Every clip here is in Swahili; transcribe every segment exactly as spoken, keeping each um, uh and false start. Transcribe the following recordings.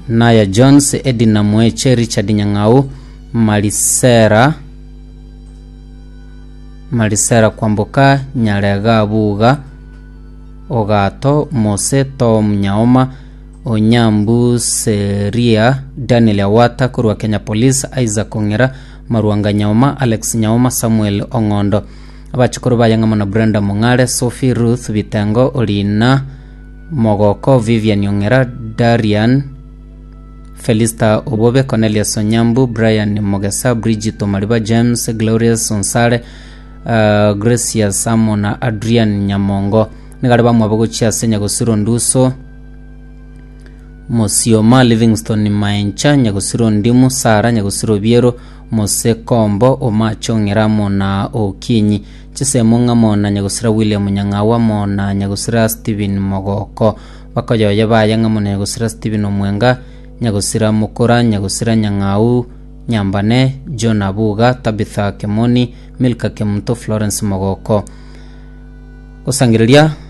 Naya Jones, Edina Mweche, Richard Nyang'au, Malisera Malisera Kwamboka, Nyarega Buga, Ogato, Mose Tom Nyaoma, Onyambu Seria, Daniel Awata kurwa Kenya Police, Isaac Ongera, Maruanga Nyaoma, Alex Nyaoma, Samuel Ongondo. Abachukuru bayanga na Brenda Mongare, Sophie Ruth Bitengo, Olina Mogoko, Vivian Ongera, Darian Felista Obobe, Cornelius Onyambu, Brian Mogesa, Bridget Omariba, James Glorious Sonsare, uh, Gracia Samona, Adrian Nyamongo. Nigareba mwabago chia senya gusiro nduso Mosioma Livingston Maincha, Nyagusiro Ndimu, Sara Nyagusiro Biero, Mose Kombo, Omacho Ngiramo na Okinyi, Chise Munga Mona, Nyagusira William Nyangawa Mona, Nyagusira Steven Mogoko, Wakaja Yaba Yanga Mona, Nyagusira Steven Omwenga, Nyagusira Mukura, Nyagusira Nyangau, Nyambane, John Abuga, Tabitha Kemoni, Milka Kemuto, Florence Mogoko. Kusangirilia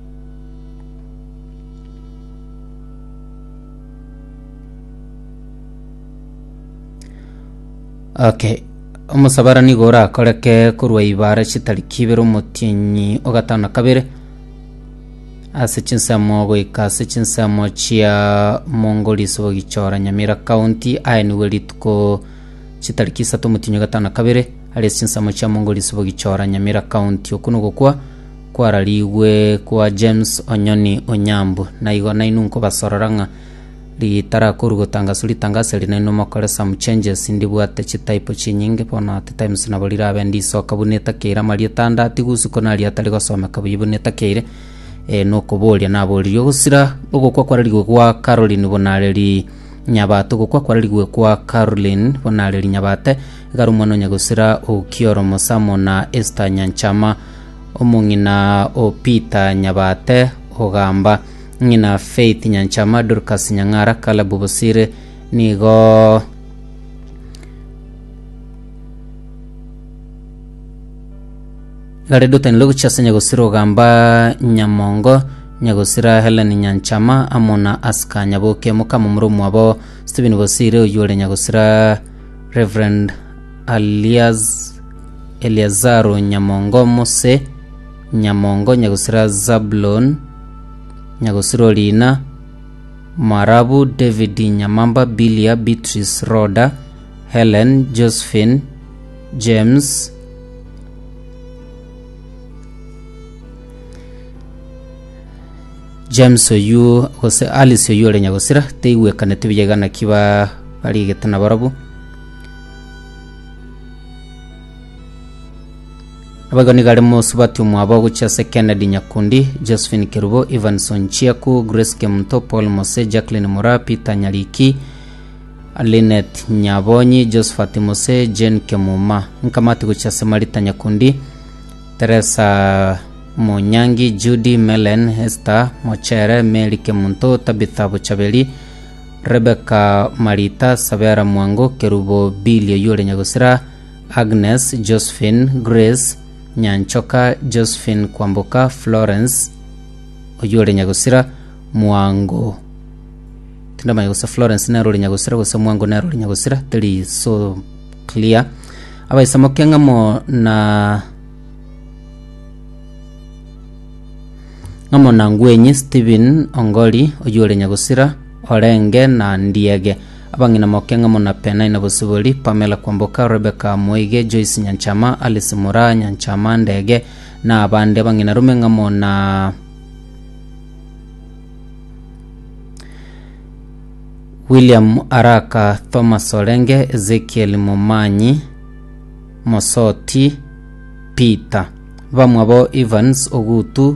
Okay, umusabara ni gora akoreke kurwa ibara chitarikibero mutinyi ogatana kabere asichinsa go ikase chinsa mochia Mongoli so gichora Nyamira County ayani welitko chitarikisa to mutinyi ogatana kabere ale chinsa mochia Mongoli so gichora Nyamira County okuno gokwa kwaraliwe kwa James Onyoni Onyambu na igo na inunko basororanga li tara kurugo tangasuli tangaseli na ino makore some changes ndibwate chitaipo chinyinge pona at times na bolira abendi soka buneta keira mali tanda tigusu konali atali gosoma kabuyibuneta keire e no kobolia na bolio gusira ugo kwa kwaraliwe kwa Caroline Bonareli Nyabate ugo kwa kwaraliwe kwa Caroline Bonareli Nyabate garumono nyagusira o Kioro Mosamo na Esther Nyanchama omungina o Peter Nyabate ogamba ngina Faith Nyanchama, Dorcas Nyangara, Kala Bubosire nigo garedo tan logo chasa nyagosiro gamba Nyamongo nyagosira Helen Nyanchama amona aska nyaboke mukama murumu abo Stephen Bosire uyore nyagosira Reverend Alias Eliazaro Nyamongo Mose Nyamongo nyagosira Zablon Nyagosiro Lina Marabu David Nyamamba Bilia Beatrice Roda Helen Josephine James James Oyu ose Alice Oyu le nyagosira teiwe kanete bijagana kiba bali getana barabu abagani garemo subati umwaba gucyase Kennedy Nyakundi Josephine Kerubo Evanson Chiaku Grace Kemto Paul Mose Jacqueline Murapi Tanyaliki Alinet Nyabonyi Josephat Mose Jen Kemuma nkamati gucyase Marita Nyakundi Teresa Monyangi Judy Melen Esther Mochere Meli Kemunto Tabitha Buchabeli Rebecca Marita Sabera Mwango Kerubo Billy Yule Nyagosira Agnes Josephine Grace Nyanchoka Josephine Kwamboka Florence Oyure Nyagosira Mwango Tinda Nyagosira Florence na Role Nyagosira gosa Mwango na Role Nyagosira teli so clear aba isamokenga mo na ngamo na Ngwenyi Steven Ongoli Oyure Nyagosira Orenge na Ndiege abangina mokenga mona pena ina busubuli Pamela Kwamboka Rebecca Moige Joyce Nyanchama Alice Mura Nyanchama Ndege na abande bangina rumenga mona William Araka Thomas Orenge Ezekiel Momanyi Mosoti Peter bamwabo Evans Ogutu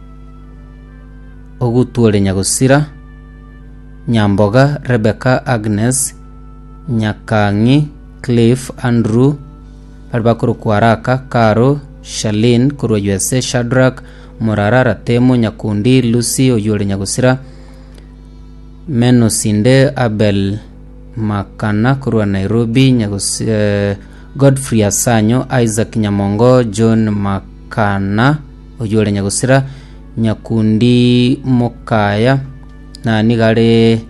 Ogutu Ole Nyagosira Nyamboga Rebecca Agnes Nyakangi Cliff Andrew Albakuru Kwaraka Karo Shalin Kurwa U S A Shadrack Morarara Temo Nyakundi Lucy Oyole Nyagosira Meno Sinde Abel Makana Kurwa Nairobi Nyagosira eh, Godfrey Asanyo Isaac Nyamongo John Makana Oyole Nyagosira Nyakundi Mokaya na nigare